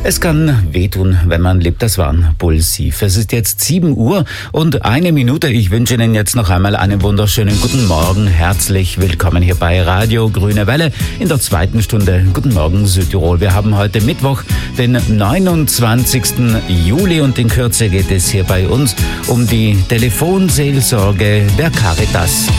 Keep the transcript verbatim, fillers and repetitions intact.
Es kann wehtun, wenn man lebt. Das waren Pulsiv. Es ist jetzt sieben Uhr und eine Minute. Ich wünsche Ihnen jetzt noch einmal einen wunderschönen guten Morgen. Herzlich willkommen hier bei Radio Grüne Welle in der zweiten Stunde. Guten Morgen Südtirol. Wir haben heute Mittwoch, den neunundzwanzigsten Juli, und in Kürze geht es hier bei uns um die Telefonseelsorge der Caritas.